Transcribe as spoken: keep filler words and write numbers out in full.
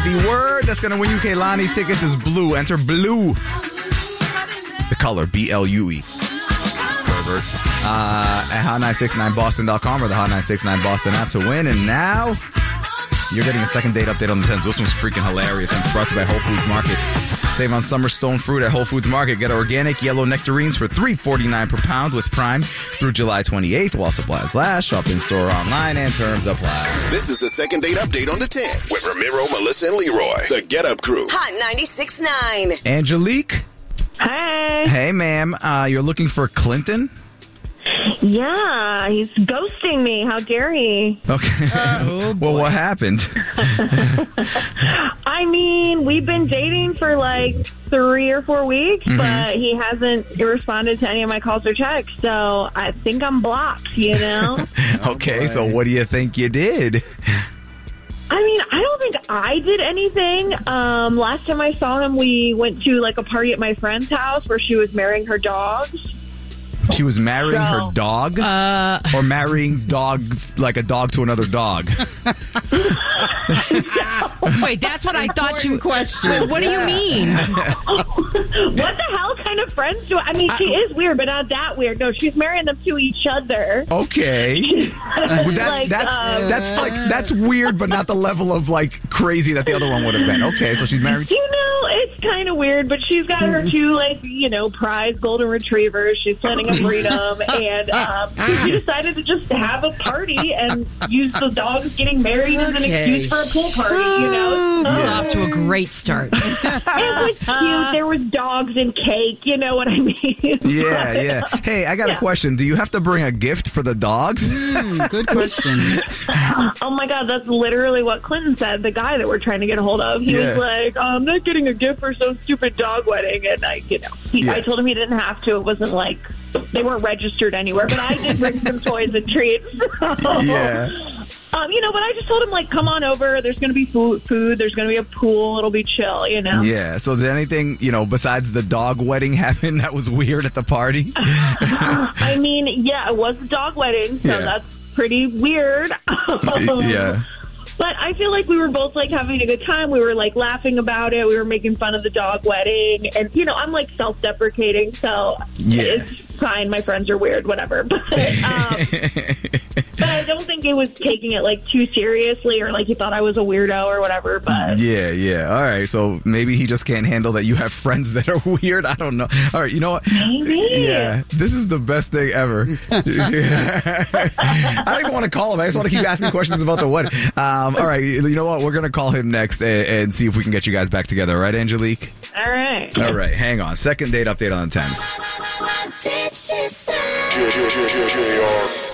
The word that's going to win you Kehlani tickets is blue. Enter blue. The color, B L U E. Pervert. Uh, at hot nine six nine boston dot com or the Hot nine six nine Boston app to win. And now, you're getting a second date update on the tens. This one's freaking hilarious. And it's brought to you by Whole Foods Market. Save on summer stone fruit at Whole Foods Market. Get organic yellow nectarines for three forty-nine per pound with Prime through July twenty-eighth while supplies last. Shop in store, online, and terms apply. This is the second date update on the ten with Ramiro, Melissa, and Leroy. The Get Up Crew. Hot ninety-six point nine. Angelique. Hey. Hey, ma'am. Uh, you're looking for Clinton? Yeah, he's ghosting me. How dare he? Okay. Uh, oh well, what happened? I mean, we've been dating for like three or four weeks, mm-hmm. but he hasn't responded to any of my calls or texts, so I think I'm blocked, you know? Okay, oh so what do you think you did? I mean, I don't think I did anything. Um, last time I saw him, we went to like a party at my friend's house where she was marrying her dogs. She was marrying so, her dog? Uh, or marrying dogs, like a dog to another dog? Wait, that's what I thought you... question. What do you mean? What the hell kind of friends do I... I mean, she I, is weird, but not that weird. No, she's marrying them to each other. Okay. well, that's, like, that's, um, that's, like, that's weird, but not the level of, like, crazy that the other one would have been. Okay, so she's married... You know, it's kind of weird, but she's got her two, like, you know, prize golden retrievers. She's planning a breedem, and um, she decided to just have a party and use the dogs getting married as an excuse for a pool party, you know? This is off to a great start. It was cute. There was dogs and cake, you know what I mean? Yeah, but, yeah. Hey, I got yeah. a question. Do you have to bring a gift for the dogs? Mm, good question. Oh, my God. That's literally what Clinton said, the guy that we're trying to get a hold of. He yeah. was like, I'm not getting a gift for some stupid dog wedding. And I, you know, he, yeah. I told him he didn't have to. It wasn't like they weren't registered anywhere. But I did bring some toys and treats. So. Yeah. Um, you know, but I just told him, like, come on over. There's going to be food, food. There's going to be a pool. It'll be chill, you know? Yeah. So did anything, you know, besides the dog wedding happen that was weird at the party? I mean, yeah, it was a dog wedding, so yeah. that's pretty weird. Yeah. But I feel like we were both, like, having a good time. We were, like, laughing about it. We were making fun of the dog wedding. And, you know, I'm, like, self-deprecating, so yeah. it's fine. My friends are weird, whatever. But, um, but I don't think it was taking it, like, too seriously or, like, he thought I was a weirdo or whatever. But yeah, yeah. All right. So maybe he just can't handle that you have friends that are weird. I don't know. All right. You know what? Maybe. Yeah. This is the best thing ever. I don't even want to call him. I just want to keep asking questions about the wedding. Um, all right. You know what? We're going to call him next and, and see if we can get you guys back together. All right, Angelique? All right. All right. Hang on. Second date update on the tens. What did she say?